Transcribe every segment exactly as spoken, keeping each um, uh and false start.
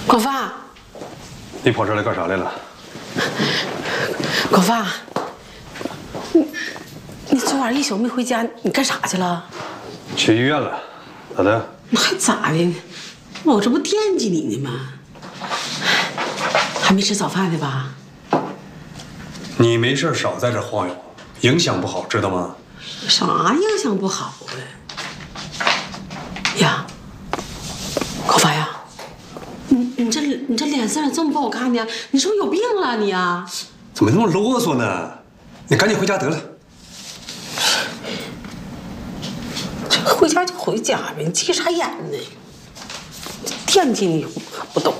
广发， 你跑这来干啥来了？ 广发，你你昨晚一宿没回家，你干啥去了？ 去医院了，咋的？ 那还咋的？我这不惦记你呢吗？还没吃早饭呢吧？ 你没事少在这晃悠，影响不好，知道吗？ 啥影响不好呗？呀，广发呀，你你这你这脸色这么不好看呢？你是不是有病了你呀？ 怎么那么啰嗦呢？你赶紧回家得了。 这回家就回家呗，你急啥眼呢？惦记你可不懂。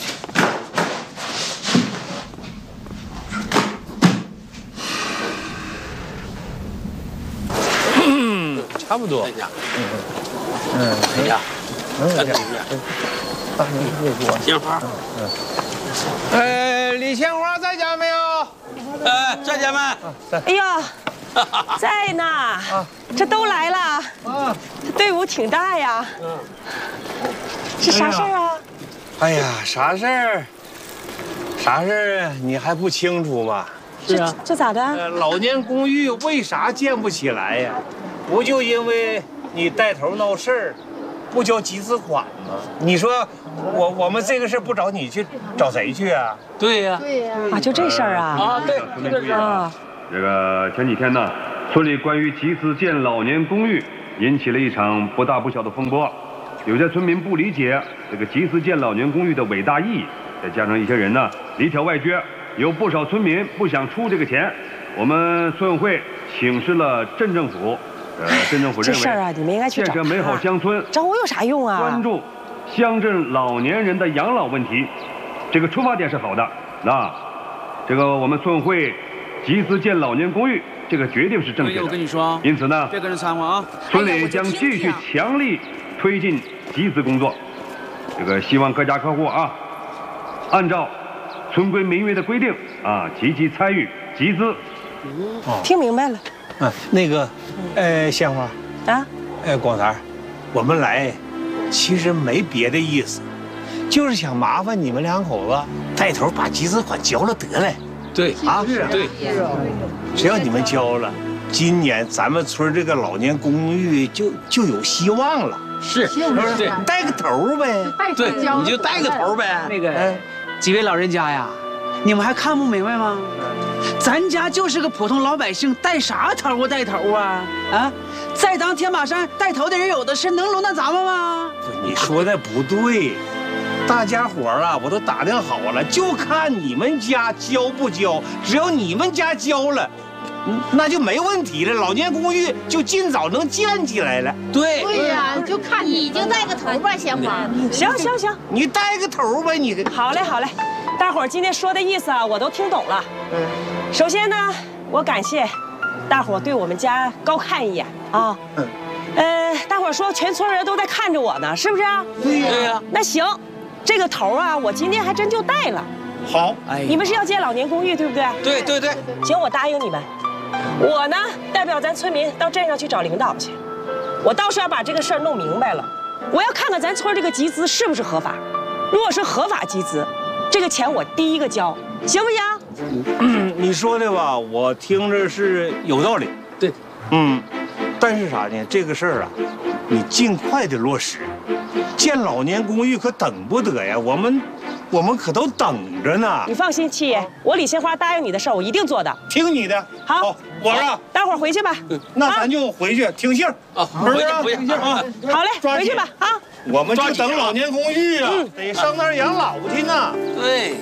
嗯，差不多。嗯嗯，哎呀，哎呀，大明别过。杏花。嗯。呃，李杏花在家没有？ 哎，在家没？ 哎呀，在呢。这都来了。啊，这队伍挺大呀。嗯。是啥事儿啊？ 哎呀，啥事儿？啥事儿啊？你还不清楚吗？ 是啊。这咋的？ 呃，老年公寓为啥建不起来呀？不就因为你带头闹事儿，不交集资款吗？你说我我们这个事儿不找你去，找谁去啊？ 对呀， 对呀。啊，就这事儿啊？ 啊，对， 就这事儿啊。这个前几天呢，村里关于集资建老年公寓引起了一场不大不小的风波。有些村民不理解这个集资建老年公寓的伟大意义，再加上一些人呢里挑外撅，有不少村民不想出这个钱。我们村委会请示了镇政府，呃，镇政府认为这事儿啊，你们应该去找建设美好乡村， 找我有啥用啊？ 关注乡镇老年人的养老问题，这个出发点是好的。那这个我们村委会集资建老年公寓，这个决定是正确的。 我跟你说， 因此呢， 别跟人掺和啊！ 村里将继续强力推进集资工作。这个希望各家客户啊，按照村规民约的规定啊，积极参与集资。 哦，听明白了。 嗯，那个，呃，鲜花啊， 呃，广才，我们来其实没别的意思，就是想麻烦你们两口子带头把集资款交了得了。 对啊， 是对， 只要你们交了，今年咱们村这个老年公寓就就有希望了。 是，是不是？ 带个头呗。 对，你就带个头呗。那个，几位老人家呀，你们还看不明白吗？咱家就是个普通老百姓，带啥头啊？带头啊？啊，再当天马山带头的人有的是，能轮到咱们吗？ 你说的不对，大家伙儿啊，我都打听好了，就看你们家交不交。只要你们家交了，那就没问题了，老年公寓就尽早能建起来了。 对对呀，就看你已经带个头吧，鲜花。 行行行， 你带个头呗，你。 好嘞好嘞，大伙儿今天说的意思啊，我都听懂了。嗯，首先呢，我感谢大伙儿对我们家高看一眼啊。嗯。呃，大伙儿说全村人都在看着我呢，是不是啊？ 对呀。 对呀。 那行，这个头啊，我今天还真就带了。 好， 哎， 你们是要建老年公寓，对不对？ 对对对。 行，我答应你们。我呢，代表咱村民到镇上去找领导去，我倒是要把这个事儿弄明白了。我要看看咱村这个集资是不是合法。如果是合法集资，这个钱我第一个交，行不行？ 嗯，你说的吧，我听着是有道理。 对， 嗯，但是啥呢？这个事儿啊，你尽快的落实。建老年公寓可等不得呀，我们我们可都等着呢。 你放心，七爷，我李鲜花答应你的事儿，我一定做的。 听你的。 好， 我啊， 待会儿回去吧。 那咱就回去听信儿啊， 回去回去啊。 好嘞，回去吧啊。 我们就等老年公寓啊，得上那儿养老去呢。 对。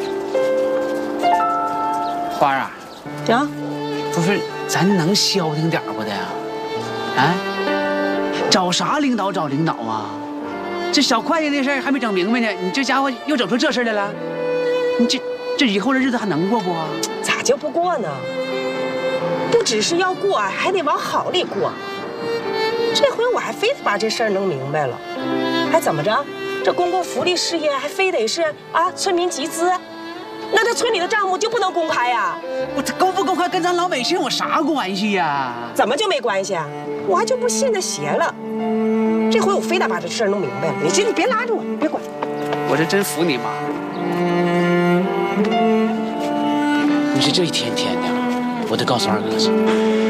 花儿啊， 行， 不是，咱能消停点不的呀？啊？找啥领导找领导啊？这小会计那事儿还没整明白呢，你这家伙又整出这事来了，你这这以后的日子还能过不啊？ 咋就不过呢？不只是要过，还得往好里过。这回我还非得把这事儿弄明白了，还怎么着？这公共福利事业还非得是啊村民集资，那这村里的账目就不能公开呀？ 我这公不公开跟咱老百姓有啥关系呀？ 怎么就没关系啊？我还就不信他邪了。这回我非得把这事儿弄明白了。你这你别拉着我，别管。 我是真服你妈。你说这一天天的，我得告诉二哥去。